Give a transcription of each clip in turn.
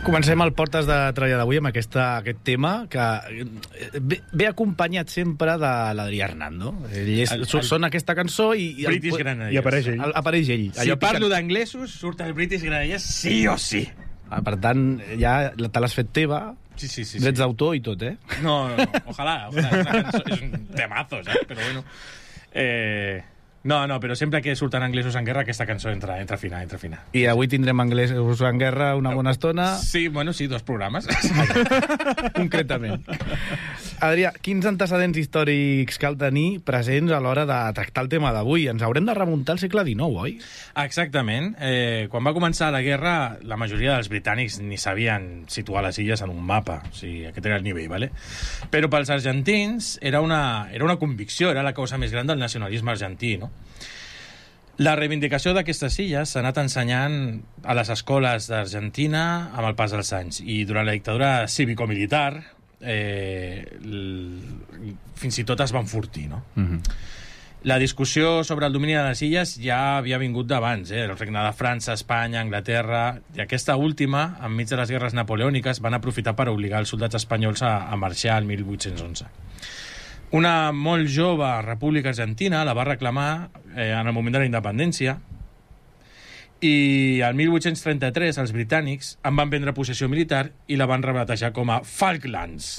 Comencem el Portes de Tralla d'avui amb aquest tema que ve acompanyat sempre de l'Adrià Hernando. Sona aquesta cançó i British Grenadiers. I apareix ell. Apareix ell. Si parlo d'anglesos, surt el British Grenadiers sí o sí. Per tant, ja te l'has fet teva, Sí. drets d'autor i tot, eh? No. Ojalà. És una cançó, és un temazo, saps? Però bueno. No, però sempre que surten anglesos en guerra, aquesta cançó entra fina. I avui tindrem anglesos en guerra una bona estona. Sí, 2 programes. Concretament. Adrià, quins antecedents històrics cal tenir presents a l'hora de tractar el tema d'avui? Ens haurem de remuntar al segle XIX, oi? Exactament. Quan va començar la guerra, la majoria dels britànics ni sabien situar les illes en un mapa. O sigui, aquest era el nivell, ¿vale? Però pels argentins era una convicció, era la causa més gran del nacionalisme argentí, no? La reivindicació d'aquestes illes s'ha anat ensenyant a les escoles d'Argentina amb el pas dels anys, i durant la dictadura cívico-militar fins i tot es va enfortir, no? La discussió sobre el domini de les illes ja havia vingut d'abans, el regne de França, Espanya, Anglaterra, i aquesta última, enmig de les guerres napoleòniques, van aprofitar per obligar els soldats espanyols a marxar el 1811. Una molt jove república argentina la va reclamar en el moment de la independència, i al 1833 els britànics en van prendre possessió militar i la van rebatejar com a Falklands.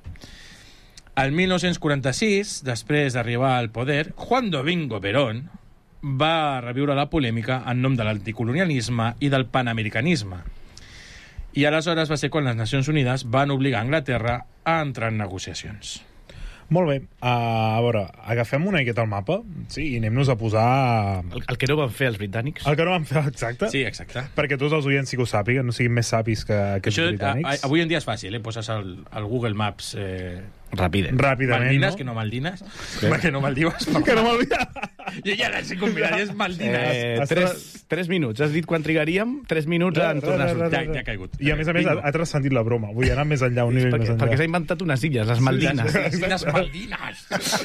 El 1946, després d'arribar al poder, Juan Domingo Perón va reviure la polèmica en nom de l'anticolonialisme i del panamericanisme. I aleshores va ser quan les Nacions Unides van obligar Anglaterra a entrar en negociacions. Molt bé. A veure, agafem una miqueta el mapa, sí, i anem-nos a posar... El que no van fer els britànics. El que no van fer, exacte. Sí, exacte. Perquè tots els oients sí que ho sàpiguen, no siguin més sapis que els britànics. Avui en dia és fàcil, poses al Google Maps... Ràpidament, Maldines, no? que no Maldines. Que no Maldives. Que no m'olvida. Jo ja les he convidat, és Maldines. 3 minuts. Has dit quan trigaríem? 3 minuts en tornar a sortir. Ja ha caigut. I a més ha transcendit la broma. Vull anar més enllà, un nivell més enllà. Perquè s'ha inventat unes illes, les Maldines. Les Maldines.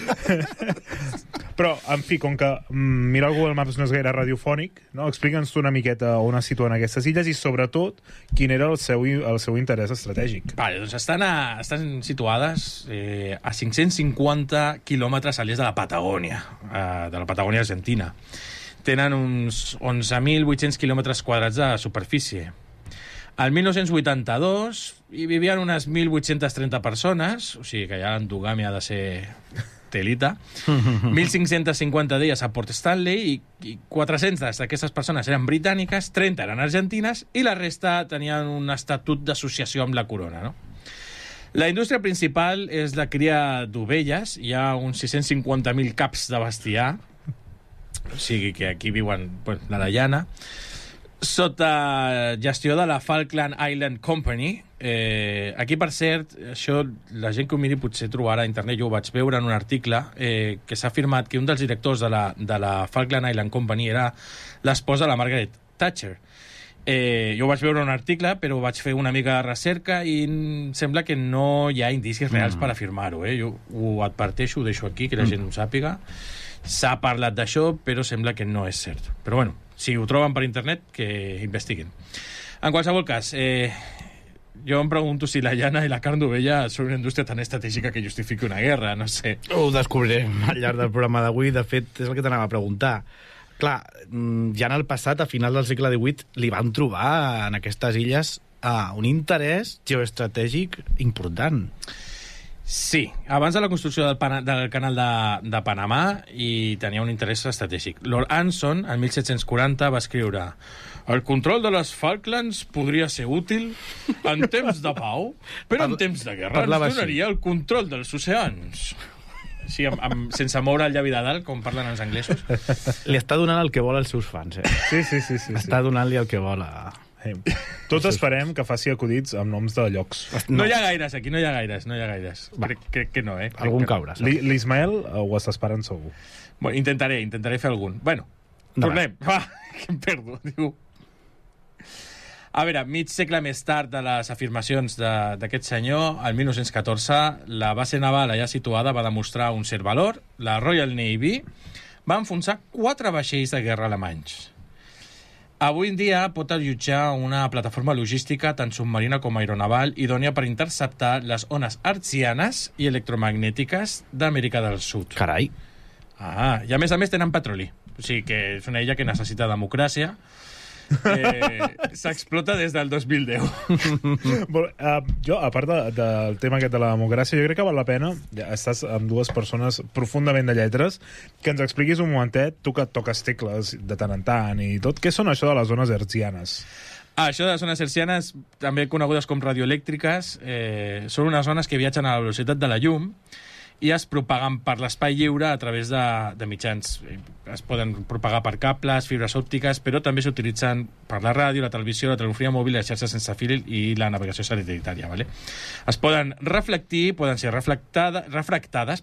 Però, en fi, com que mirar el Google Maps no és gaire radiofònic, no? Explica'ns tu una miqueta on es situen aquestes illes i, sobretot, quin era el seu interès estratègic. Vale, doncs estan situades a 550 quilòmetres a l'est de la Patagònia argentina. Tenen uns 11.800 quilòmetres quadrats de superfície. Al 1982 hi vivien unes 1.830 persones, o sigui que ja l'endogàmia ha de ser telita. 1.550 d'elles a Port Stanley i 400 d'aquestes persones eren britàniques, 30 eren argentines i la resta tenien un estatut d'associació amb la corona, no? La indústria principal és la cria d'ovelles. Hi ha uns 650.000 caps de bestiar, o sigui que aquí viuen la llana, sota gestió de la Falkland Island Company. Aquí, per cert, això la gent que ho miri potser trobarà a internet, jo ho vaig veure en un article, que s'ha afirmat que un dels directors de la Falkland Island Company era l'esposa de la Margaret Thatcher. Jo vaig veure un article, però vaig fer una mica de recerca i sembla que no hi ha indicis reals per afirmar-ho. Jo ho adverteixo, ho deixo aquí, que la gent ho sàpiga. S'ha parlat d'això, però sembla que no és cert. Però bueno, si ho troben per internet, que investiguin. En qualsevol cas, jo em pregunto si la llana i la carn d'ovella són una indústria tan estratègica que justifiqui una guerra, no sé. Ho descobrirem al llarg del programa d'avui. De fet, és el que t'anava a preguntar. Clar, ja en el passat, a final del segle XVIII, li van trobar en aquestes illes un interès geoestratègic important. Sí, abans de la construcció del canal de Panamà hi tenia un interès estratègic. Lord Anson, en 1740, va escriure: el control de les Falklands podria ser útil en temps de pau, però en temps de guerra ens donaria el control dels oceans. Sí, sense moure el llavi de dalt, com parlen els anglesos. Li està donant el que vol als seus fans, Sí. Està donant-li el que vol a... Tots esperem que faci acudits amb noms de llocs. No hi ha gaires, aquí no hi ha gaires. Crec que no, Algun caurà. L'Ismael ho està esperant segur. Bueno, intentaré fer algun. Bueno, tornem. Va, que em perdo, diu. A veure, mig segle més tard de les afirmacions d'aquest senyor, el 1914, la base naval allà situada va demostrar un cert valor. La Royal Navy va enfonsar 4 vaixells de guerra alemanys. Avui en dia pot allotjar una plataforma logística tant submarina com aeronaval idònia per interceptar les ones hertzianes i electromagnètiques d'Amèrica del Sud. Carai. I a més tenen petroli. O sigui que és una illa que necessita democràcia. S'explota des del 2010. Jo, a part del tema aquest de la democràcia, jo crec que val la pena, estàs amb dues persones profundament de lletres, que ens expliquis un momentet, tu que toques tecles de tant en tant i tot, què són això de les zones hertzianes? Això de les zones hertzianes, també conegudes com radioelèctriques, són unes zones que viatgen a la velocitat de la llum i es propaguen per l'espai lliure a través de mitjans. Es poden propagar per cables, fibres òptiques, però també s'utilitzen per la ràdio, la televisió, la telefonia mòbil, les xarxes sense fil i la navegació satelital. ¿Vale? Es poden reflectir, poden ser refractades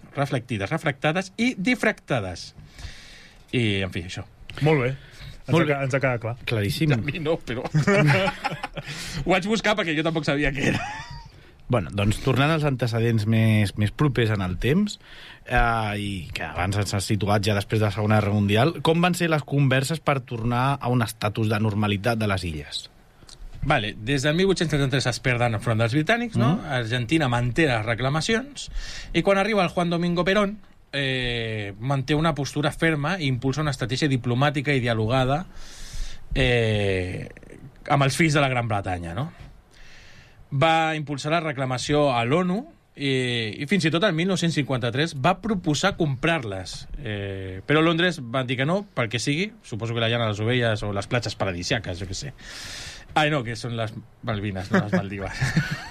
i difractades. I, en fi, això. Molt bé. Ens ha quedat clar. Claríssim. A mi no, però... Ho vaig buscar perquè jo tampoc sabia què era. Bueno, doncs tornant als antecedents més propers en el temps, i que abans ens has situat ja després de la Segona Guerra Mundial, com van ser les converses per tornar a un estatus de normalitat de les illes? Vale, des del 1833 es perden enfront dels britànics, no? Argentina manté les reclamacions, i quan arriba el Juan Domingo Perón, manté una postura ferma i impulsa una estratègia diplomàtica i dialogada amb els fills de la Gran Bretanya, no? Va impulsar la reclamació a l'ONU i fins i tot el 1953 va proposar comprar-les. Però Londres van dir que no, pel que sigui, suposo que la llana de les ovelles o les platges paradisíaques, jo què sé. Ai, no, que són les Malvines, no les Maldives.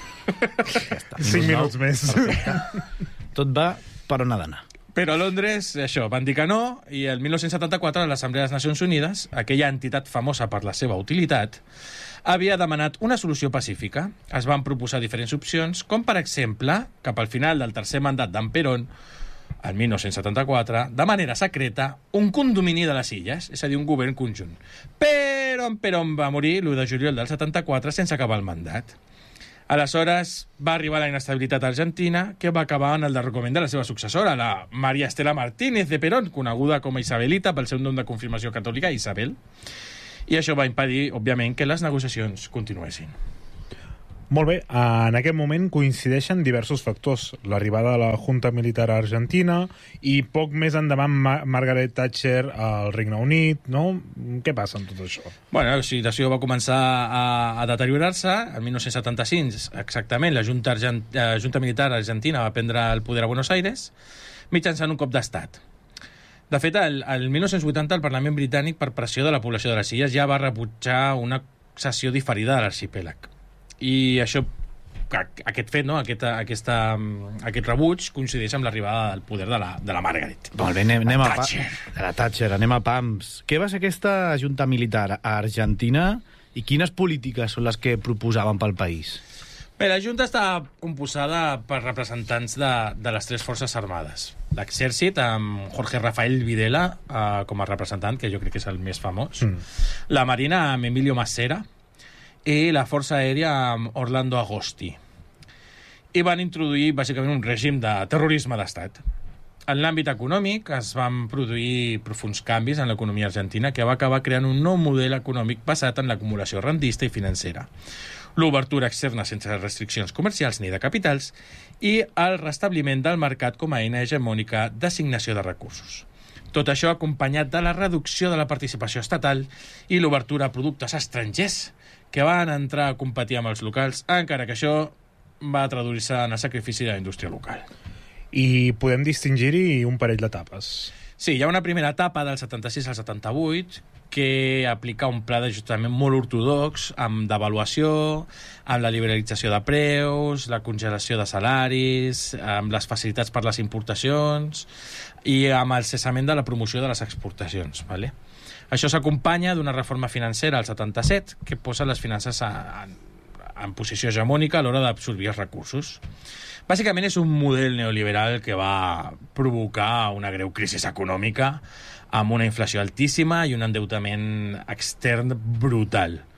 5 minuts més. Tot va per on ha d'anar. Però a Londres, això, van dir que no, i el 1974 l'Assemblea de les Nacions Unides, aquella entitat famosa per la seva utilitat, havia demanat una solució pacífica. Es van proposar diferents opcions, com per exemple, cap al final del tercer mandat d'en Perón, el 1974, de manera secreta, un condomini de les illes, és a dir, un govern conjunt. Però en Perón va morir l'1 de juliol del 74 sense acabar el mandat. Aleshores va arribar la inestabilitat argentina, que va acabar en el derrocament de la seva successora, la María Estela Martínez de Perón, coneguda com a Isabelita pel seu nom de confirmació catòlica, Isabel. I això va impedir, òbviament, que les negociacions continuessin. Molt bé, en aquest moment coincideixen diversos factors. L'arribada de la Junta Militar argentina i poc més endavant Margaret Thatcher al Regne Unit, no? Què passa amb tot això? Bueno, la situació va començar a deteriorar-se. El 1975, exactament, la Junta Militar argentina va prendre el poder a Buenos Aires mitjançant un cop d'estat. De fet, el 1980 el Parlament britànic, per pressió de la població de les illes, ja va rebutjar una cessió diferida de l'arxipèlag. I això, aquest fet, no? aquest rebuig coincideix amb l'arribada del poder de la Margaret. Molt bé, anem a la Thatcher, anem a pams. Què va ser aquesta junta militar a Argentina i quines polítiques són les que proposaven pel país? Bé, la Junta està composada per representants de les tres forces armades. L'exèrcit, amb Jorge Rafael Videla com a representant, que jo crec que és el més famós. La Marina, amb Emilio Massera, i la Força Aèria amb Orlando Agosti. I van introduir, bàsicament, un règim de terrorisme d'estat. En l'àmbit econòmic es van produir profunds canvis en l'economia argentina que va acabar creant un nou model econòmic basat en l'acumulació rendista i financera, l'obertura externa sense restriccions comercials ni de capitals i el restabliment del mercat com a eina hegemònica d'assignació de recursos. Tot això acompanyat de la reducció de la participació estatal i l'obertura a productes estrangers que van entrar a competir amb els locals, encara que això va traduir-se en el sacrifici de la indústria local. I podem distingir-hi un parell d'etapes. Sí, hi ha una primera etapa del 76 al 78 que aplica un pla d'ajustament molt ortodox, amb devaluació, amb la liberalització de preus, la congelació de salaris, amb les facilitats per les importacions i amb el cessament de la promoció de les exportacions, ¿vale? Això s'acompanya d'una reforma financera al 77 que posa les finances en posició hegemònica a l'hora d'absorbir els recursos. Bàsicament és un model neoliberal que va provocar una greu crisi econòmica amb una inflació altíssima i un endeutament extern brutal.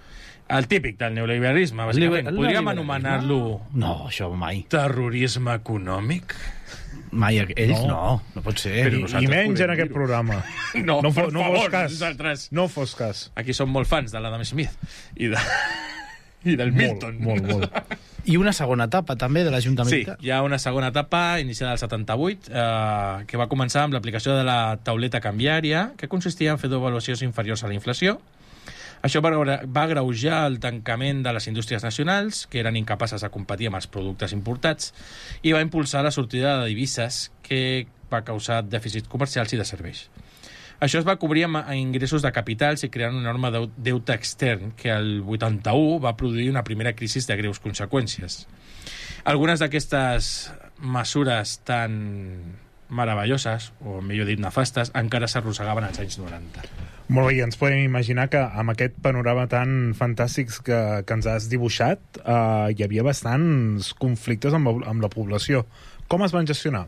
El típic del neoliberalisme, bàsicament. Podríem anomenar-lo... No, això mai. Terrorisme econòmic? Mai, ells no pot ser. Però I menys en aquest programa. No, per favor, fos cas. nosaltres. No fos cas. Aquí som molt fans de l'Adam Smith i del Milton. Molt. I una segona etapa, també, de l'Ajuntament. Sí, hi ha una segona etapa iniciada al 78 que va començar amb l'aplicació de la tauleta canviària, que consistia en fer devaluacions inferiors a la inflació. Això va agreujar el tancament de les indústries nacionals, que eren incapaces de competir amb els productes importats, i va impulsar la sortida de divises, que va causar dèficits comercials i de serveis. Això es va cobrir amb ingressos de capitals i creant un enorme deute extern, que el 81 va produir una primera crisi de greus conseqüències. Algunes d'aquestes mesures tan meravelloses, o millor dit nefastes, encara s'arrossegaven als anys 90. Molt bé, i ens podem imaginar que amb aquest panorama tan fantàstic que ens has dibuixat hi havia bastants conflictes amb la població. Com es van gestionar?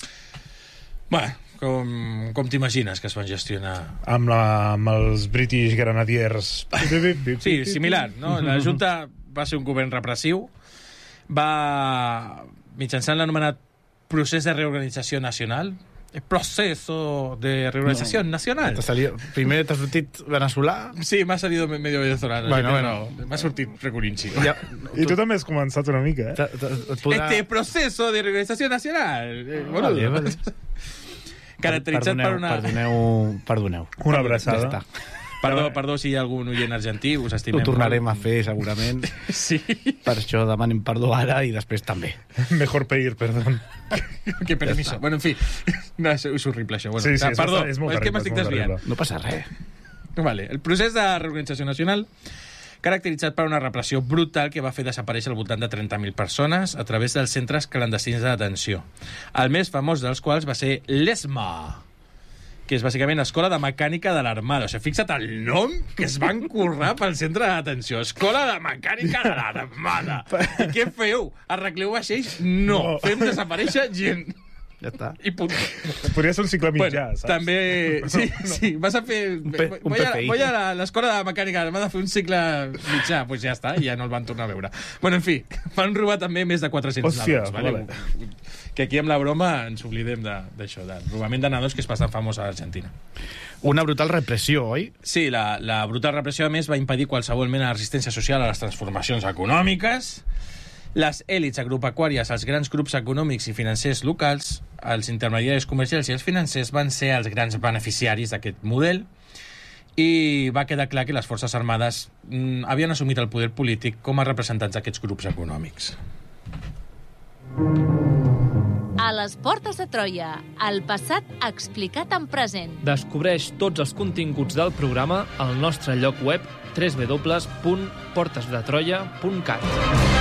Bé, com t'imagines que es van gestionar? Amb els British Grenadiers. Sí, similar, no? La Junta va ser un govern repressiu, va, mitjançant l'anomenat procés de reorganització nacional, el proceso de reorganización nacional. Primer t'ha sortit veneçolà? Sí, m'ha salido medio venezolano. Bueno. M'ha sortit recorinxi. Ja, I tu també has començat una mica, eh? Este proceso de reorganización nacional. Vale. Caracteritzat per una... Perdoneu. Una abraçada. Ja està. Perdó si hi ha algun oient argentí, us estimem. Ho tornarem a fer, segurament. Sí. Per això demanem perdó ara i després també. Mejor pedir perdón. Que permiso. Bueno, en fi, no, és horrible això. Bueno, Sí, perdó, és molt és que m'estic desviant. No passa res. Vale. El procés de reorganització nacional, caracteritzat per una repressió brutal que va fer desaparèixer al voltant de 30.000 persones a través dels centres clandestins de detenció. El més famós dels quals va ser l'ESMA, que és bàsicament Escola de Mecànica de l'Armada. O sigui, fixa't el nom que es van currar pel centre de detenció. Escola de Mecànica de l'Armada. I què feu? Arregleu vaixells? No. Fem desaparèixer gent. Ja està. I punt. Podria ser un cicle mitjà, Bueno, saps? també... Sí, vas a fer... un Voy PCI. a l'escola de mecànica de l'Armada a fer un cicle mitjà. Pues ja està, i ja no el van tornar a veure. Bueno, en fi, van robar també més de 400 Hòstia, nadons. Vale? Que aquí amb la broma ens oblidem d'això, del robament de nadons, que és bastant famós a l'Argentina. Una brutal repressió, oi? Sí, la brutal repressió, a més, va impedir qualsevol mena de resistència social a les transformacions econòmiques. Les èlits agropecuàries, els grans grups econòmics i financers locals, els intermediaris comercials i els financers van ser els grans beneficiaris d'aquest model, i va quedar clar que les forces armades havien assumit el poder polític com a representants d'aquests grups econòmics. A les portes de Troia, el passat explicat en present. Descobreix tots els continguts del programa al nostre lloc web www.portesdetroia.cat.